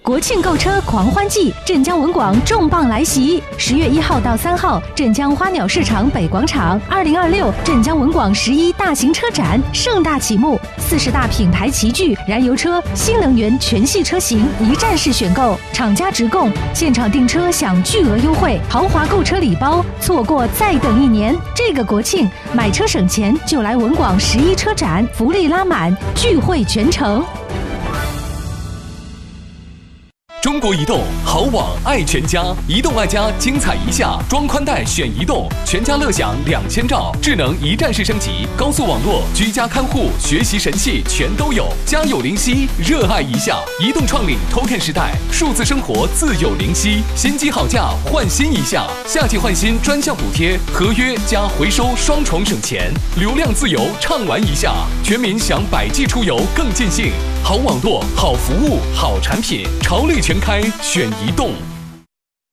国庆购车狂欢季，镇江文广重磅来袭！10月1号到3号，镇江花鸟市场北广场，2026镇江文广11大型车展盛大启幕，40大品牌齐聚，燃油车、新能源全系车型一站式选购，厂家直供，现场订车享巨额优惠，豪华购车礼包，错过再等1年。这个国庆买车省钱，就来文广11车展，福利拉满，聚会全城。 中国移动好网爱全家，移动爱家精彩一下，装宽带选移动，全家乐享2000兆，智能一站式升级，高速网络，居家看护，学习神器全都有，家有灵犀，热爱一下。移动创领 Token 时代，数字生活自有灵犀，新机好价换新一下，夏季换新专项补贴，合约加回收双重省钱，流量自由畅玩一下，全民享百 G 出游更尽兴。好网络，好服务，好产品，潮类全开选移动。